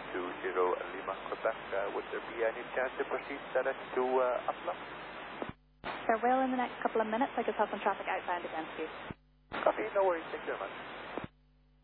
Lima, Quebec. Would there be any chance to proceed direct to Upland? There will in the next couple of minutes. I just have some traffic outbound against you. Copy, no worries. Thank you very much.